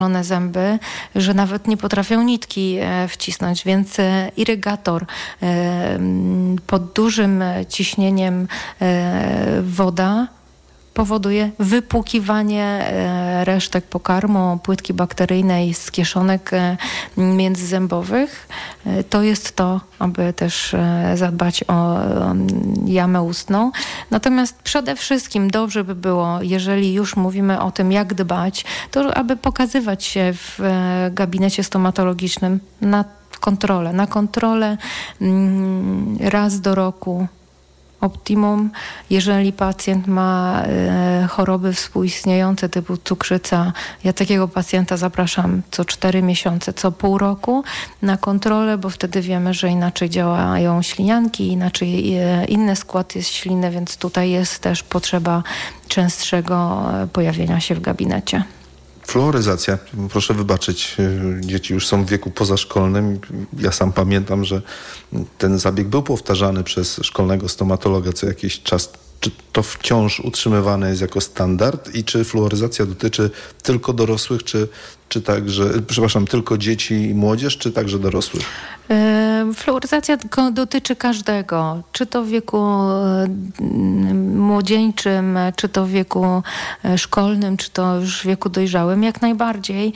zęby, że nawet nie potrafią nitki wcisnąć, więc irygator pod dużym ciśnieniem woda powoduje wypłukiwanie resztek pokarmu, płytki bakteryjnej z kieszonek międzyzębowych. To jest to, aby też zadbać o jamę ustną. Natomiast przede wszystkim dobrze by było, jeżeli już mówimy o tym, jak dbać, to aby pokazywać się w gabinecie stomatologicznym na kontrolę raz do roku. Optimum, jeżeli pacjent ma choroby współistniejące typu cukrzyca, ja takiego pacjenta zapraszam co 4 miesiące, co pół roku na kontrolę, bo wtedy wiemy, że inaczej działają ślinianki, inaczej inny skład jest śliny, więc tutaj jest też potrzeba częstszego pojawienia się w gabinecie. Fluoryzacja, proszę wybaczyć, dzieci już są w wieku pozaszkolnym. Ja sam pamiętam, że ten zabieg był powtarzany przez szkolnego stomatologa co jakiś czas. Czy to wciąż utrzymywane jest jako standard i czy fluoryzacja dotyczy tylko dorosłych, czy także, tylko dzieci i młodzież, czy także dorosłych? Fluoryzacja dotyczy każdego, czy to w wieku młodzieńczym, czy to w wieku szkolnym, czy to już w wieku dojrzałym, jak najbardziej.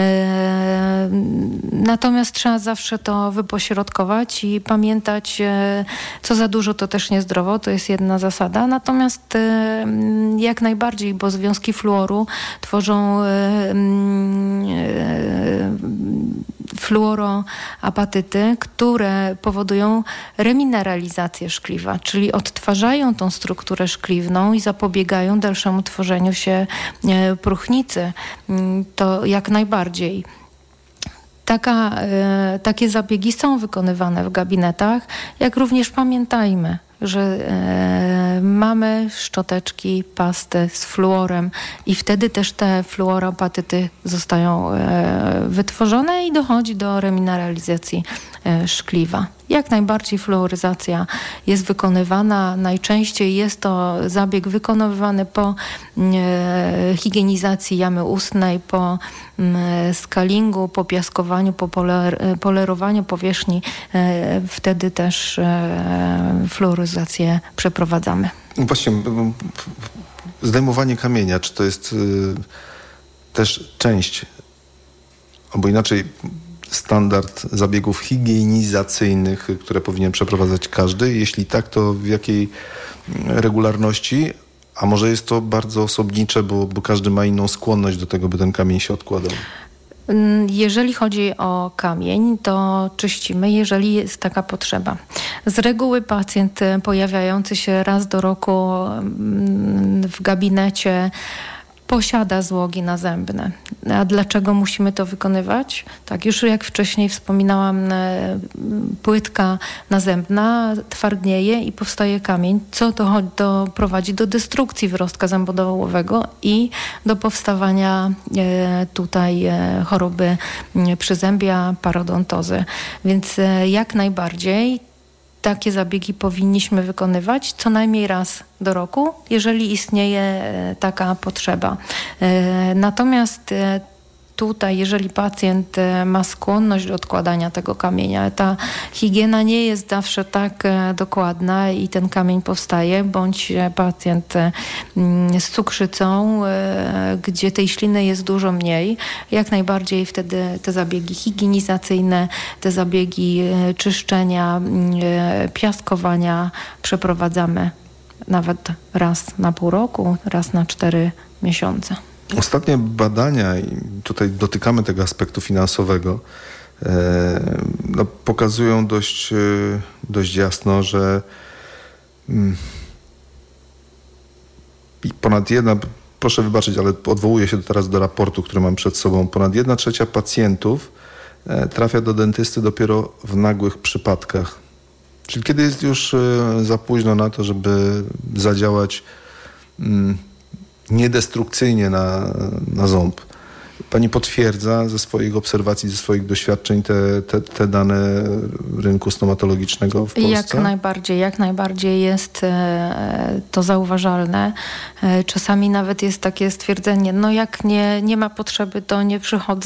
Natomiast trzeba zawsze to wypośrodkować i pamiętać, co za dużo to też niezdrowo, to jest jedna zasada. Natomiast jak najbardziej, bo związki fluoru tworzą fluoroapatyty, które powodują remineralizację szkliwa, czyli odtwarzają tą strukturę szkliwną i zapobiegają dalszemu tworzeniu się próchnicy. To jak najbardziej. Takie zabiegi są wykonywane w gabinetach, jak również pamiętajmy, że mamy szczoteczki, pasty z fluorem i wtedy też te fluoroapatyty zostają wytworzone i dochodzi do remineralizacji szkliwa. Jak najbardziej fluoryzacja jest wykonywana. Najczęściej jest to zabieg wykonywany po higienizacji jamy ustnej, po skalingu, po piaskowaniu, po polerowaniu powierzchni. Wtedy też fluoryzację przeprowadzamy. Właśnie, zdejmowanie kamienia, czy to jest też część, albo inaczej standard zabiegów higienizacyjnych, które powinien przeprowadzać każdy? Jeśli tak, to w jakiej regularności? A może jest to bardzo osobnicze, bo każdy ma inną skłonność do tego, by ten kamień się odkładał? Jeżeli chodzi o kamień, to czyścimy, jeżeli jest taka potrzeba. Z reguły pacjent pojawiający się raz do roku w gabinecie posiada złogi nazębne. A dlaczego musimy to wykonywać? Tak, już jak wcześniej wspominałam, płytka nazębna twardnieje i powstaje kamień, co prowadzi do destrukcji wyrostka zębodołowego i do powstawania tutaj choroby przyzębia, parodontozy. Więc jak najbardziej takie zabiegi powinniśmy wykonywać co najmniej raz do roku, jeżeli istnieje taka potrzeba. Natomiast tutaj, jeżeli pacjent ma skłonność do odkładania tego kamienia, ta higiena nie jest zawsze tak dokładna i ten kamień powstaje, bądź pacjent z cukrzycą, gdzie tej śliny jest dużo mniej, jak najbardziej wtedy te zabiegi higienizacyjne, te zabiegi czyszczenia, piaskowania przeprowadzamy nawet raz na pół roku, raz na 4 miesiące. Ostatnie badania, i tutaj dotykamy tego aspektu finansowego, pokazują dość jasno, że ponad jedna, proszę wybaczyć, ale odwołuję się teraz do raportu, który mam przed sobą, ponad 1/3 pacjentów trafia do dentysty dopiero w nagłych przypadkach. Czyli kiedy jest już za późno na to, żeby zadziałać niedestrukcyjnie na ząb. Pani potwierdza ze swoich obserwacji, ze swoich doświadczeń te dane rynku stomatologicznego w Polsce? Jak najbardziej jest to zauważalne. Czasami nawet jest takie stwierdzenie, no jak nie ma potrzeby, to nie przychodzę.